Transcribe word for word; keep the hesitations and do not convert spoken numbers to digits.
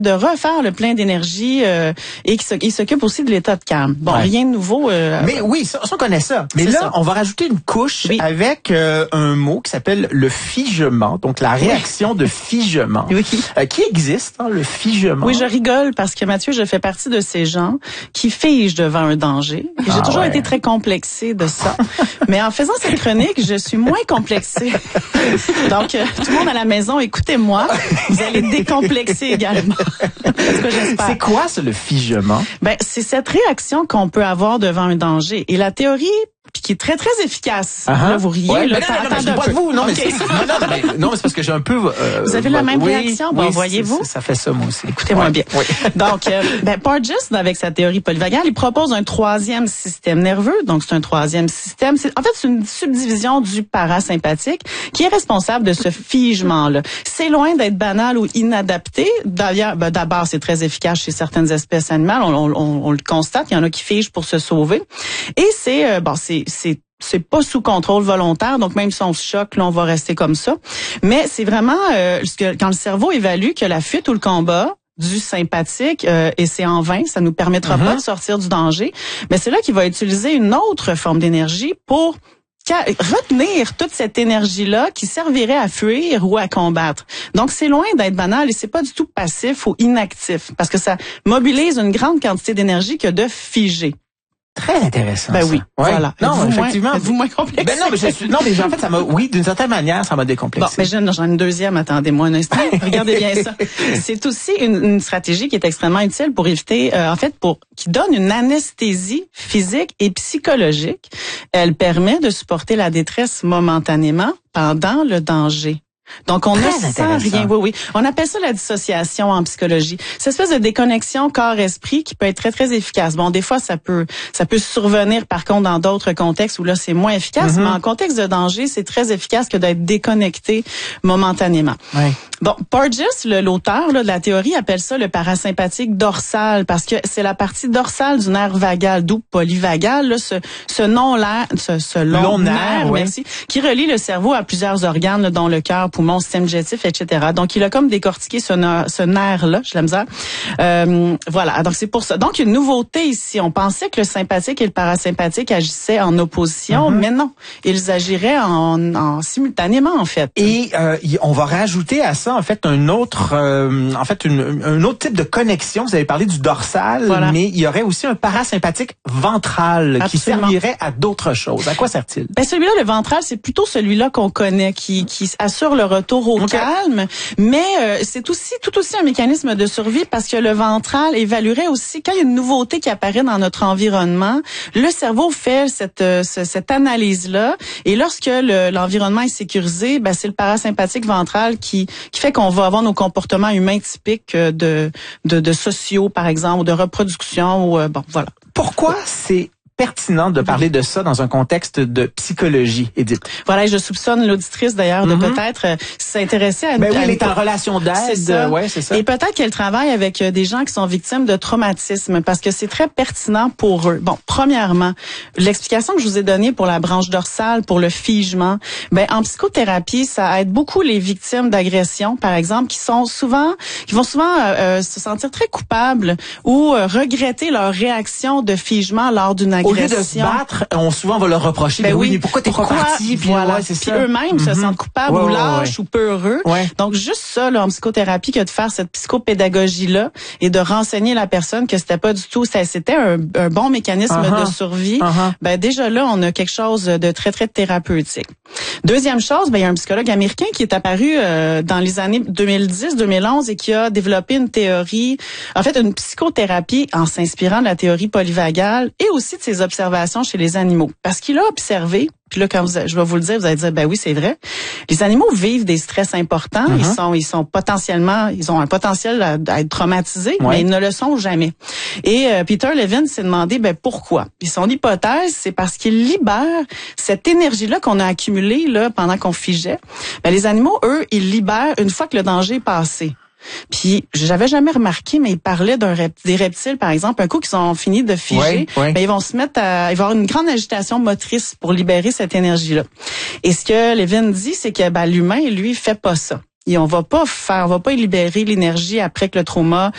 de refaire le plein d'énergie euh, et qui s'occupe aussi de l'état de calme. Bon, ouais. rien de nouveau. Euh, Mais oui, ça, ça on connaît ça. Mais là, ça. on va rajouter une couche oui. avec euh, un mot qui s'appelle le figement, donc la réaction oui. de figement, oui. euh, qui existe, hein, le figement. Oui, je rigole parce que Mathieu, je fais partie de ces gens qui figent devant un danger. Et j'ai ah, toujours ouais. été très complexée de ça. Mais en faisant cette chronique, je suis moins complexée. Donc, euh, tout le monde à la maison, écoutez-moi, vous allez décomplexer également. C'est quoi ça, le figement? Ben, c'est cette réaction qu'on peut avoir devant un danger. Et la théorie, puis qui est très, très efficace. Uh-huh. Là, vous riez. Ouais, là, non, non, non, non, pas de vous. Non, okay. mais c'est, non, non, mais, non, mais c'est parce que j'ai un peu... Euh, vous avez la même oui, réaction? Bon, oui, voyez-vous? Ça fait ça, moi aussi. Écoutez-moi ouais. bien. Oui. Donc, euh, ben, Porges, avec sa théorie polyvagale, il propose un troisième système nerveux. Donc, c'est un troisième système. C'est, en fait, c'est une subdivision du parasympathique qui est responsable de ce figement-là. C'est loin d'être banal ou inadapté. D'ailleurs, ben, d'abord, c'est très efficace chez certaines espèces animales. On, on, on, on le constate. Il y en a qui figent pour se sauver. Et c'est, euh, bon, c'est, c'est c'est pas sous contrôle volontaire, donc même si on se choque, là, on va rester comme ça. Mais c'est vraiment euh, quand le cerveau évalue que la fuite ou le combat du sympathique, euh, et c'est en vain, ça nous permettra mm-hmm. pas de sortir du danger, mais c'est là qu'il va utiliser une autre forme d'énergie pour retenir toute cette énergie-là qui servirait à fuir ou à combattre. Donc, c'est loin d'être banal et c'est pas du tout passif ou inactif, parce que ça mobilise une grande quantité d'énergie que de figer. Très intéressant. Ben ça. oui, ouais. voilà. Non, êtes-vous effectivement. Moins, êtes-vous moins complexé? Ben non, mais je suis, non, mais en fait, ça m'a, oui, d'une certaine manière, ça m'a décomplexé. Bon, mais j'en, j'en ai une deuxième. Attendez-moi un instant. Regardez bien ça. C'est aussi une, une stratégie qui est extrêmement utile pour éviter, euh, en fait, pour qui donne une anesthésie physique et psychologique. Elle permet de supporter la détresse momentanément pendant le danger. Donc, on ne sent rien. Oui, oui. On appelle ça la dissociation en psychologie. Cette espèce de déconnexion corps-esprit qui peut être très, très efficace. Bon, des fois, ça peut, ça peut survenir, par contre, dans d'autres contextes où là, c'est moins efficace. Mm-hmm. Mais en contexte de danger, c'est très efficace que d'être déconnecté momentanément. Oui. Bon, Porges, le, l'auteur là, de la théorie, appelle ça le parasympathique dorsal parce que c'est la partie dorsale du nerf vagal, d'où polyvagal, là, ce, ce nom-là, ce, ce long, long nerf, nerf ouais. merci, qui relie le cerveau à plusieurs organes, là, dont le cœur, poumon, système digestif, et cetera. Donc, il a comme décortiqué ce, nerf, ce nerf-là, j'ai la misère. Euh, voilà, donc c'est pour ça. Donc, une nouveauté ici. On pensait que le sympathique et le parasympathique agissaient en opposition, mm-hmm. mais non. Ils agiraient en, en simultanément, en fait. Et euh, on va rajouter à ça, en fait, un autre, euh, en fait, une, un autre type de connexion. Vous avez parlé du dorsal, voilà. mais il y aurait aussi un parasympathique ventral Absolument. Qui servirait à d'autres choses. À quoi sert-il? Ben, celui-là, le ventral, c'est plutôt celui-là qu'on connaît, qui, qui assure le retour au okay. calme, mais euh, c'est aussi tout aussi un mécanisme de survie parce que le ventral évaluerait aussi quand il y a une nouveauté qui apparaît dans notre environnement, le cerveau fait cette euh, cette analyse-là et lorsque le, l'environnement est sécurisé, ben c'est le parasympathique ventral qui qui fait qu'on va avoir nos comportements humains typiques de de, de sociaux par exemple ou de reproduction ou euh, bon voilà. Pourquoi c'est pertinent de parler de ça dans un contexte de psychologie, Édith? Voilà, et je soupçonne l'auditrice d'ailleurs de mm-hmm. peut-être euh, s'intéresser à... Ben oui, à elle est en relation d'aide. C'est ça. Ouais, c'est ça. Et peut-être qu'elle travaille avec des gens qui sont victimes de traumatisme parce que c'est très pertinent pour eux. Bon, premièrement, l'explication que je vous ai donnée pour la branche dorsale, pour le figement, ben en psychothérapie, ça aide beaucoup les victimes d'agression, par exemple, qui sont souvent, qui vont souvent euh, se sentir très coupables ou euh, regretter leur réaction de figement lors d'une agression. Au lieu de se battre, on souvent va leur reprocher. Ben oui, oui, mais pourquoi t'es pourquoi, pas parti? Puis voilà. ouais, c'est puis ça. eux-mêmes mm-hmm. se sentent coupables ouais, ou ouais, lâches ouais. ou peureux. Ouais. Donc juste ça, là, en psychothérapie, que de faire cette psychopédagogie-là et de renseigner la personne que c'était pas du tout, ça, c'était un, un bon mécanisme uh-huh. de survie. Uh-huh. Ben déjà là, on a quelque chose de très très thérapeutique. Deuxième chose, ben il y a un psychologue américain qui est apparu euh, dans les années deux mille dix deux mille onze et qui a développé une théorie, en fait une psychothérapie en s'inspirant de la théorie polyvagale et aussi de ses observations chez les animaux. Parce qu'il a observé, puis là quand vous, je vais vous le dire, vous allez dire ben oui c'est vrai. Les animaux vivent des stress importants, mm-hmm. ils sont ils sont potentiellement, ils ont un potentiel à, à être traumatisés, ouais. mais ils ne le sont jamais. Et euh, Peter Levine s'est demandé ben pourquoi. Puis son hypothèse, c'est parce qu'il libère cette énergie là qu'on a accumulée là pendant qu'on figeait. Ben les animaux eux, ils libèrent une fois que le danger est passé. Puis j'avais jamais remarqué, mais ils parlaient d'un rep- des reptiles, par exemple, un coup qu'ils ont fini de figer, ouais, ouais. ben ils vont se mettre à, il va y avoir une grande agitation motrice pour libérer cette énergie-là. Et ce que Levin dit, c'est que ben l'humain, lui, fait pas ça. Et on va pas faire, on va pas libérer l'énergie après que le trauma